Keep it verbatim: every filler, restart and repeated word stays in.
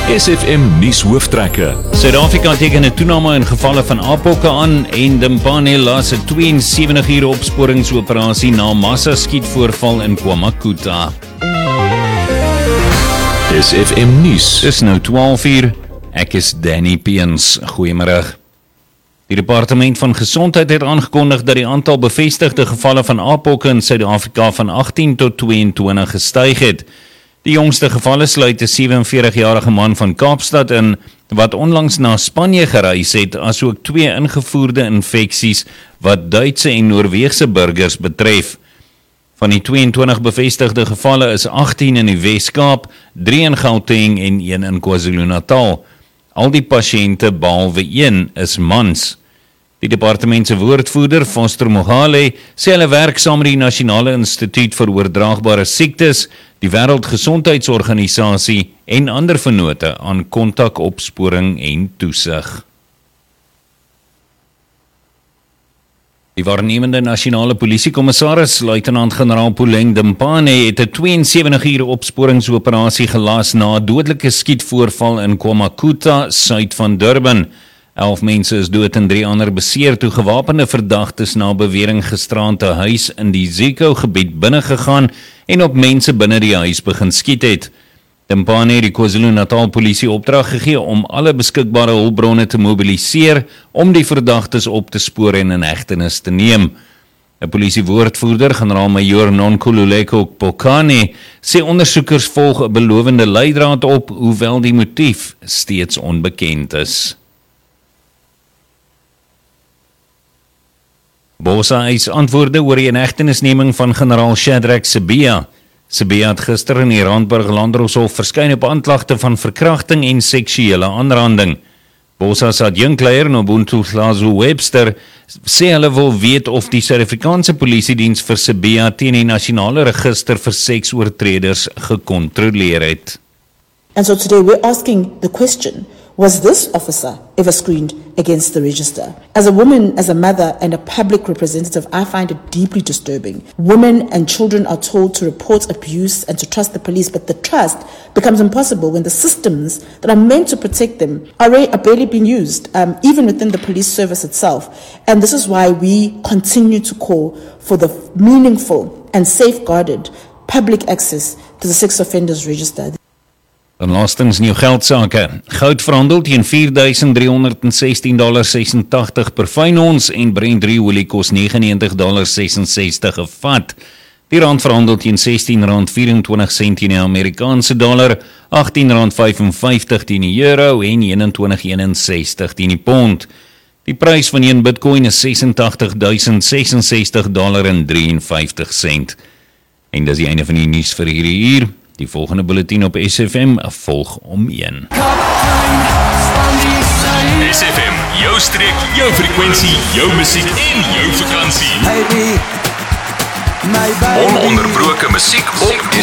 S F M nuus hooftrekke. Suid-Afrika teken 'n toename in gevalle van apokke aan en Dimpane laat 'n tweeënsewentig ure opsporingsoperasie na massa-skietvoorval in KwaMakuta. S F M nuus. Dis nou twaalf uur. Ek is Danny Peens. Goeiemôre. Die Departement van Gesondheid het aangekondig dat die aantal bevestigde gevalle van apokke in Suid-Afrika van agttien tot tweeëntwintig gestyg het. Die jongste gevalle sluit 'n sewenveertig-jarige man van Kaapstad in, wat onlangs na Spanje gereis het, asook twee ingevoerde infeksies wat Duitse en Noorweegse burgers betref. Van die tweeëntwintig bevestigde gevalle is agttien in die Wes-Kaap, drie in Gauteng en een in KwaZulu-Natal. Al die pasiënte behalwe een is mans. Die departement se woordvoerder, Foster Mogale, sê hulle werk saam met die Nasionale Instituut vir Oordraagbare Siektes, die Wêreldgesondheidsorganisasie en ander vennote aan kontakopsporing en toesig. Die waarnemende nasionale polisiekommissaris, luitenant-generaal Puleng Dimpane, het 'n tweeënsewentig ure opsporingsoperasie gelas na 'n dodelike skietvoorval in KwaMakuta, suid van Durban. Elf mense is dood en drie ander beseer toe gewapende verdagtes na bewering gisteraand 'n huis in die Zico-gebied binnegegaan en op mense binne die huis begin skiet het. Dimpane het die KwaZulu-Natal polisie opdrag gegee om alle beskikbare hulpbronne te mobiliseer om die verdagtes op te spoor en in hegtenis te neem. 'n Polisiewoordvoerder, generaal-majoor Nonkululeko Pokane, sê ondersoekers volg 'n belowende leidraad op, hoewel die motief steeds onbekend is. Bosa eis antwoorde oor die inhegtenisneming van generaal Shadrack Sibiya. Sibiya het gister in die Randburg Landdroshof verskyn op aanklagte van verkrachting en seksuele aanranding. Bosa se adjunkleier Nobuntu Hlazo Webster sê hulle wil weet of die Suid-Afrikaanse Polisiediens vir Sibiya teen die nasionale register vir seksoortreders gekontroleer het. And so today we're asking the question, was this officer ever screened against the register? As a woman, as a mother, and a public representative, I find it deeply disturbing. Women and children are told to report abuse and to trust the police, but the trust becomes impossible when the systems that are meant to protect them are, are barely being used, um, even within the police service itself. And this is why we continue to call for the meaningful and safeguarded public access to the sex offenders register. Dan laastens nieuw geldsake. Goud verhandel teen vier duisend driehonderdsestien komma sesentagtig per fyn ons en Brent olie kos negenennegentig komma sesensestig 'n vat. Die rand verhandel teen sestien rand vyfentwintig teen die Amerikaanse dollar, agttien rand vyfenvyftig teen die euro en eenentwintig komma eenensestig teen die pond. Die prys van een Bitcoin is sesentagtig duisend sesensestig dollar en drieënvyftig sent. En dis die einde van die nuus vir hierdie uur. Die volgende bulletin op S F M volg om een. S F M, jou streek, jou frekwensie, jou musiek en jou vakansie. Ononderbroke musiek op